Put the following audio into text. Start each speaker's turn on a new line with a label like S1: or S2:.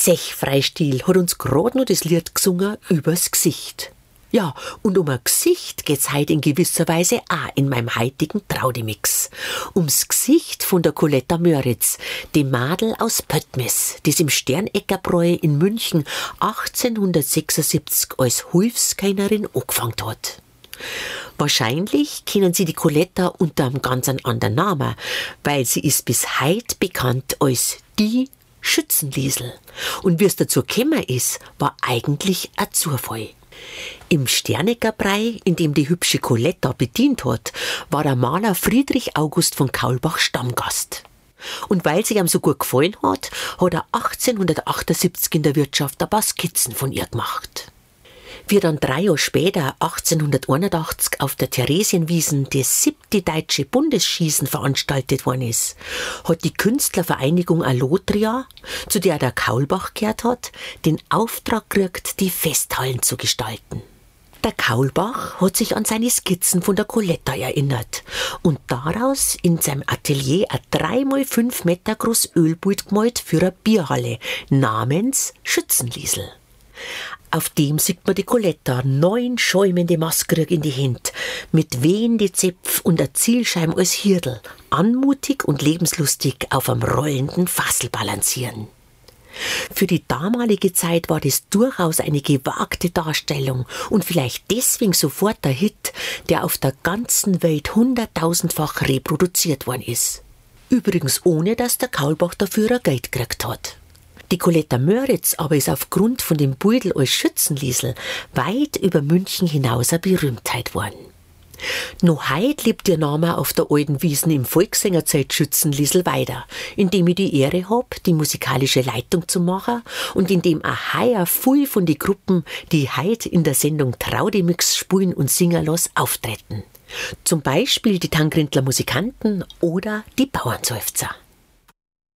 S1: Sech-Freistil hat uns grad noch das Lied gesungen übers Gesicht. Ja, und um ein Gesicht geht's heute in gewisser Weise auch in meinem heutigen Traudemix. Ums Gesicht von der Coletta Mörritz, dem Madel aus Pöttmes, das im Sterneckerbräu in München 1876 als Hilfskellnerin angefangen hat. Wahrscheinlich kennen Sie die Coletta unter einem ganz anderen Namen, weil sie ist bis heute bekannt als die Schützenliesl. Und wie es dazu gekommen ist, war eigentlich ein Zufall. Im Sterneckerbrei, in dem die hübsche Coletta bedient hat, war der Maler Friedrich August von Kaulbach Stammgast. Und weil sie ihm so gut gefallen hat, hat er 1878 in der Wirtschaft ein paar Skizzen von ihr gemacht. Wie dann 3 Jahre später, 1881, auf der Theresienwiesen das 7. Deutsche Bundesschießen veranstaltet worden ist, hat die Künstlervereinigung Allotria, zu der der Kaulbach gehört hat, den Auftrag gekriegt, die Festhallen zu gestalten. Der Kaulbach hat sich an seine Skizzen von der Coletta erinnert und daraus in seinem Atelier ein 3x5 Meter groß Ölbild gemalt für eine Bierhalle namens Schützenliesl. Auf dem sieht man die Coletta 9 schäumende Masken in die Hände, mit wehende Zepf und der Zielscheibe als Hirdel, anmutig und lebenslustig auf einem rollenden Fassel balancieren. Für die damalige Zeit war das durchaus eine gewagte Darstellung und vielleicht deswegen sofort der Hit, der auf der ganzen Welt 100.000-fach reproduziert worden ist. Übrigens ohne, dass der Kaulbach dafür ein Geld gekriegt hat. Die Coletta Mörritz aber ist aufgrund von dem Beutel als Schützenliesl weit über München hinaus eine Berühmtheit geworden. Noch heute lebt ihr Name auf der alten Wiesen im Volkssängerzelt Schützenliesl weiter, indem ich die Ehre habe, die musikalische Leitung zu machen und indem auch heuer viel von den Gruppen, die heute in der Sendung Traudemix spielen und singen lassen, auftreten. Zum Beispiel die Tangrindler Musikanten oder die Bauernseufzer.